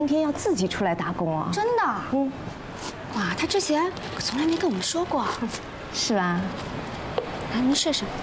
今天要自己出来打工啊？ 真的？ 嗯。 哇，他之前可从来没跟我们说过。 是吧？ 来，您试试。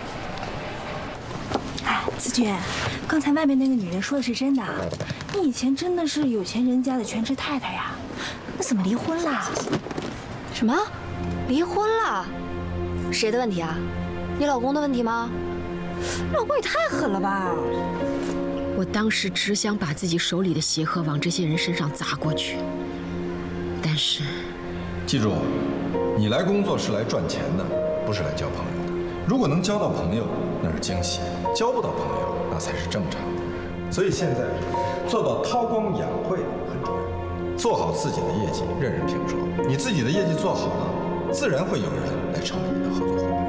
哎，子君，刚才外面那个女人说的是真的，你以前真的是有钱人家的全职太太呀，那怎么离婚啦？ 什么？离婚了？谁的问题啊？你老公的问题吗？ 老公也太狠了吧！ 我当时只想把自己手里的鞋盒往这些人身上砸过去，但是， 记住，你来工作是来赚钱的，不是来交朋友的。如果能交到朋友，那是惊喜；交不到朋友，那才是正常的。所以现在做到韬光养晦很重要，做好自己的业绩，任人评说。你自己的业绩做好了，自然会有人来成为你的合作伙伴。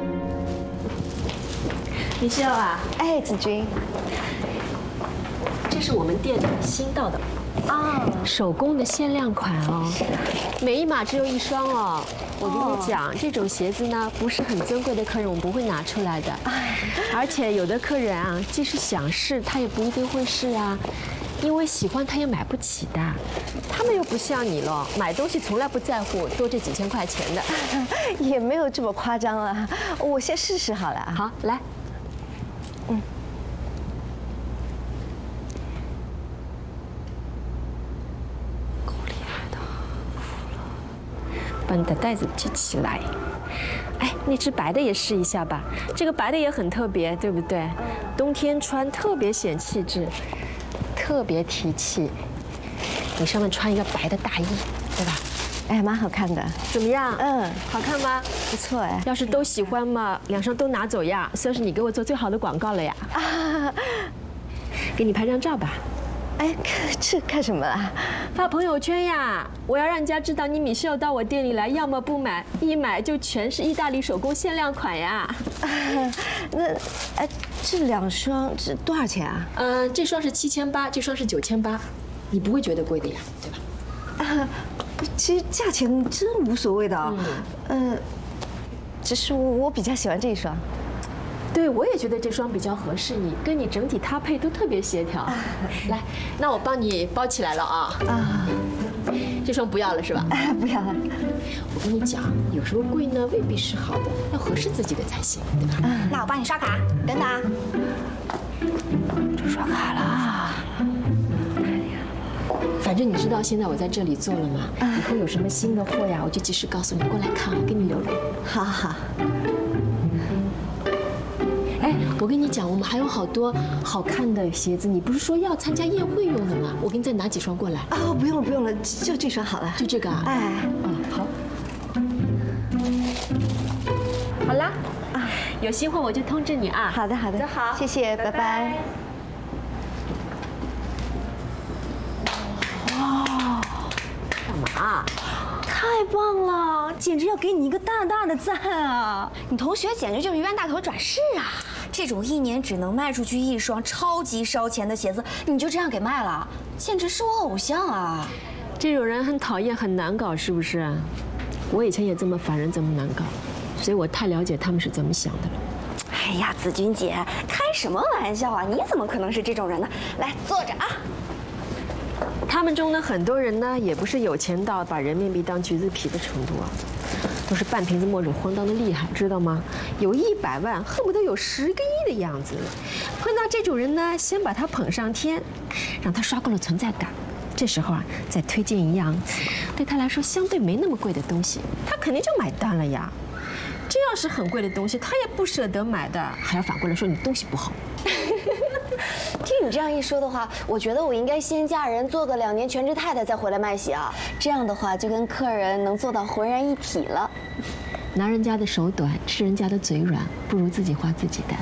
你知道啊？ 哎，子君， 这是我们店里新到的手工的限量款哦，每一码只有1双哦。我跟你讲，这种鞋子呢，不是很尊贵的客人我们不会拿出来的，而且有的客人啊，即使想试，他也不一定会试啊，因为喜欢他也买不起的。他们又不像你了，买东西从来不在乎多这几千块钱的， 也没有这么夸张了。我先试试好了啊。 好，来。够厉害的，把你的袋子系起来。哎，那只白的也试一下吧，这个白的也很特别，对不对？冬天穿特别显气质，特别提气。你上面穿一个白的大衣，对吧？ 哎，蛮好看的。 怎么样？ 嗯， 好看吗？ 不错哎。 要是都喜欢嘛，两双都拿走呀，算是你给我做最好的广告了呀。啊，给你拍张照吧。 哎，这看什么啊？ 发朋友圈呀！我要让人家知道你米秀到我店里来，要么不买，一买就全是意大利手工限量款呀。 那，哎，这2双这多少钱啊？ 这双是7800，这双是9800，你不会觉得贵的呀，对吧？ 其实价钱真无所谓的啊。只是我比较喜欢这一双。 对，我也觉得这双比较合适你，跟你整体搭配都特别协调。来，那我帮你包起来了啊。这双不要了是吧？ 不要了。 我跟你讲，有时候贵呢未必是好的，要合适自己的才行，对吧？ 那我帮你刷卡，等等啊。 这刷卡了啊。 反正你知道现在我在这里做了嘛，以后有什么新的货呀，我就及时告诉你，过来看，我给你留留。 好好。 哎，我跟你讲，我们还有好多好看的鞋子，你不是说要参加宴会用的吗？我给你再拿几双过来。 哦，不用了不用了，就这双好了。 就这个啊？ 哎， 好。好啦，有新货我就通知你啊。 好的好的， 走好， 谢谢，拜拜。 哇， 干嘛？ 太棒了，简直要给你一个大大的赞啊！ 你同学简直就是冤大头转世啊！这种1年只能卖出去1双超级烧钱的鞋子，你就这样给卖了，简直是我偶像啊！ 这种人很讨厌，很难搞，是不是？我以前也这么烦人，这么难搞，所以我太了解他们是怎么想的了。 哎呀，子君姐，开什么玩笑啊！你怎么可能是这种人呢？来，坐着啊。 他们中的很多人呢，也不是有钱到把人民币当橘子皮的程度啊，都是半瓶子墨水荒诞的厉害，知道吗？有100万，恨不得有10个亿的样子。碰到这种人呢，先把他捧上天，让他刷够了存在感。这时候啊，再推荐一样对他来说相对没那么贵的东西，他肯定就买单了呀。这要是很贵的东西，他也不舍得买的，还要反过来说你东西不好。 听你这样一说的话，我觉得我应该先嫁人，做个2年全职太太，再回来卖鞋啊。这样的话，就跟客人能做到浑然一体了。 拿人家的手短，吃人家的嘴软，不如自己花自己的。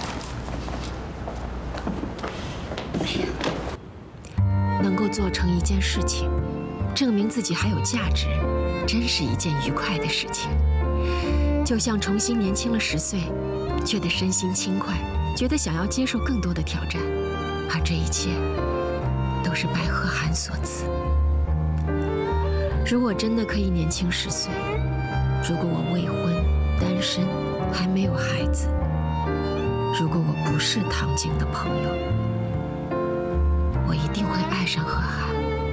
能够做成一件事情，证明自己还有价值，真是一件愉快的事情。就像重新年轻了10岁，觉得身心轻快，觉得想要接受更多的挑战，而这一切都是白鹤涵所赐。如果真的可以年轻10岁，如果我未婚、单身，还没有孩子，如果我不是唐晶的朋友，我一定会爱上何涵。